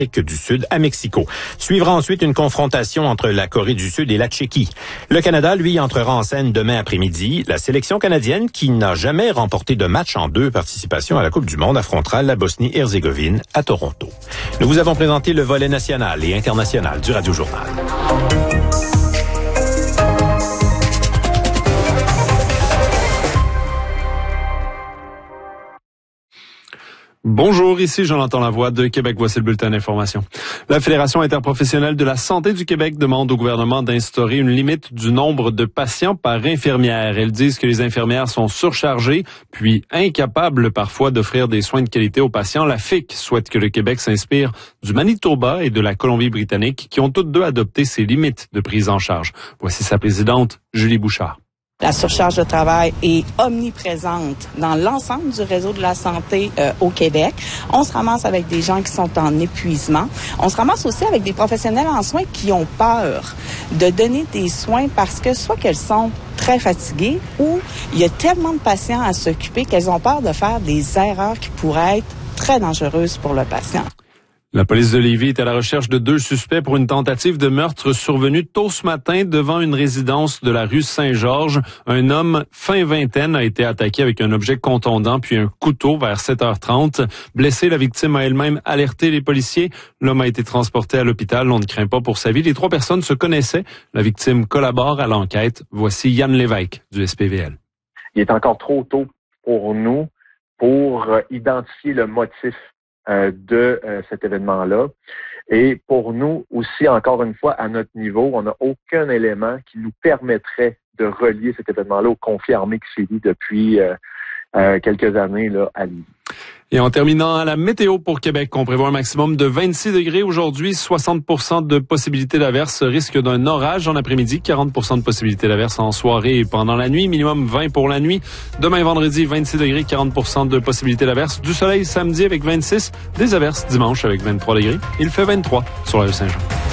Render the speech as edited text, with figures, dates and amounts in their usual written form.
du Sud à Mexico. Suivra ensuite une confrontation entre la Corée du Sud et la Tchéquie. Le Canada, lui, entrera en scène demain après-midi. La sélection canadienne, qui n'a jamais remporté de match en 2 participations à la Coupe du Monde, affrontera la Bosnie-Herzégovine à Toronto. Nous vous avons présenté le volet national et international du Radio Journal. Bonjour, ici Jonathan Lavoie de Québec. Voici le bulletin d'information. La Fédération interprofessionnelle de la santé du Québec demande au gouvernement d'instaurer une limite du nombre de patients par infirmière. Elles disent que les infirmières sont surchargées, puis incapables parfois d'offrir des soins de qualité aux patients. La FIC souhaite que le Québec s'inspire du Manitoba et de la Colombie-Britannique, qui ont toutes deux adopté ces limites de prise en charge. Voici sa présidente, Julie Bouchard. La surcharge de travail est omniprésente dans l'ensemble du réseau de la santé au Québec. On se ramasse avec des gens qui sont en épuisement. On se ramasse aussi avec des professionnels en soins qui ont peur de donner des soins parce que soit qu'elles sont très fatiguées ou il y a tellement de patients à s'occuper qu'elles ont peur de faire des erreurs qui pourraient être très dangereuses pour le patient. La police de Lévis est à la recherche de 2 suspects pour une tentative de meurtre survenue tôt ce matin devant une résidence de la rue Saint-Georges. Un homme fin vingtaine a été attaqué avec un objet contondant puis un couteau vers 7h30. Blessé, la victime a elle-même alerté les policiers. L'homme a été transporté à l'hôpital. On ne craint pas pour sa vie. Les 3 personnes se connaissaient. La victime collabore à l'enquête. Voici Yann Lévesque du SPVL. Il est encore trop tôt pour nous pour identifier le motif de cet événement-là. Et pour nous aussi, encore une fois, à notre niveau, on n'a aucun élément qui nous permettrait de relier cet événement-là au conflit armé qui sévit depuis quelques années là, à Lévis. Et en terminant à la météo pour Québec, on prévoit un maximum de 26 degrés aujourd'hui, 60% de possibilité d'averse, risque d'un orage en après-midi, 40% de possibilité d'averse en soirée et pendant la nuit, minimum 20 pour la nuit. Demain vendredi, 26 degrés, 40% de possibilité d'averse, du soleil samedi avec 26, des averses dimanche avec 23 degrés. Il fait 23 sur la rue Saint-Jean.